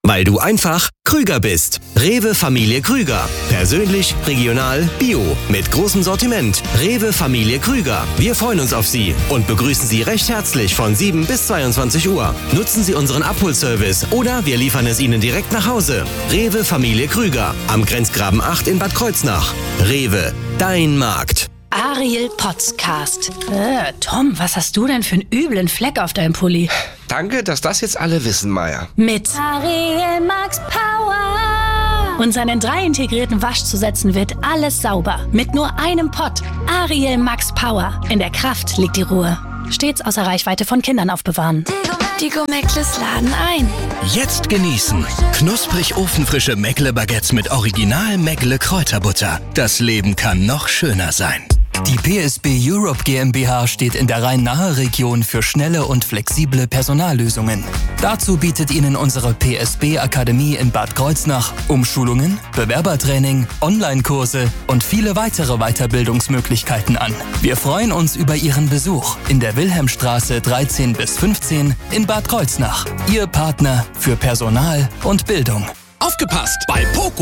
weil du einfach Krüger bist. Rewe Familie Krüger. Persönlich, regional, bio. Mit großem Sortiment. Rewe Familie Krüger. Wir freuen uns auf Sie und begrüßen Sie recht herzlich von 7 bis 22 Uhr. Nutzen Sie unseren Abholservice oder wir liefern es Ihnen direkt nach Hause. Rewe Familie Krüger. Am Grenzgraben 8 in Bad Kreuznach. Rewe, dein Markt. Ariel Podcast. Tom, was hast du denn für einen üblen Fleck auf deinem Pulli? Danke, dass das jetzt alle wissen, Maya. Mit Ariel Max Power. und seinen 3 integrierten Waschzusätzen wird alles sauber. Mit nur einem Pott. Ariel Max Power. In der Kraft liegt die Ruhe. Stets außer Reichweite von Kindern aufbewahren. Die Gomeckles laden ein. Jetzt genießen. Knusprig ofenfrische Meckle-Baguettes mit Original Meckle-Kräuterbutter. Das Leben kann noch schöner sein. Die PSB Europe GmbH steht in der Rhein-Nahe-Region für schnelle und flexible Personallösungen. Dazu bietet Ihnen unsere PSB-Akademie in Bad Kreuznach Umschulungen, Bewerbertraining, Online-Kurse und viele weitere Weiterbildungsmöglichkeiten an. Wir freuen uns über Ihren Besuch in der Wilhelmstraße 13 bis 15 in Bad Kreuznach. Ihr Partner für Personal und Bildung. Aufgepasst! Bei Poco